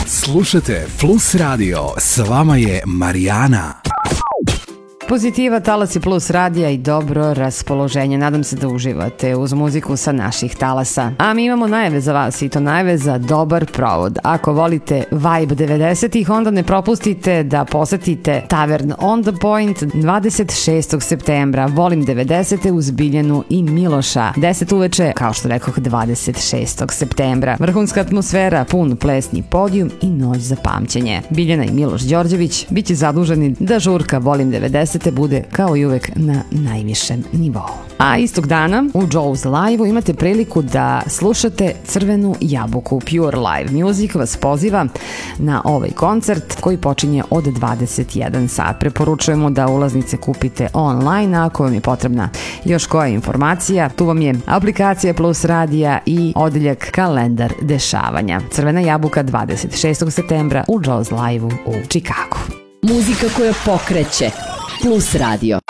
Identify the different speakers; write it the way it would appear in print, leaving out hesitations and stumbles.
Speaker 1: Slušajte Plus Radio, s vama je Marijana.
Speaker 2: Pozitiva, talasi Plus radija i dobro raspoloženje. Nadam se da uživate uz muziku sa naših talasa. A mi imamo najave za vas i to najave za dobar provod. Ako volite vibe 90-ih, onda ne propustite da posetite Tavern on the Point 26. septembra. Volim 90-te uz Biljanu i Miloša. 10 uveče, kao što rekoh, 26. septembra. Vrhunska atmosfera, pun plesni podijum i noć za pamćenje. Biljana i Miloš Đorđević biće zaduženi da žurka Volim 90 bude kao i uvek na najvišem nivou. A istog dana u Joe's Live-u imate priliku da slušate Crvenu jabuku. Pure Live Music vas poziva na ovaj koncert koji počinje od 21 sat. Preporučujemo da ulaznice kupite online ako vam je potrebna još koja informacija. Tu vam je aplikacija Plus radija i odeljak kalendar dešavanja. Crvena jabuka 26. septembra u Joe's Live-u u Čikagu.
Speaker 3: Muzika koja pokreće. Plus radio.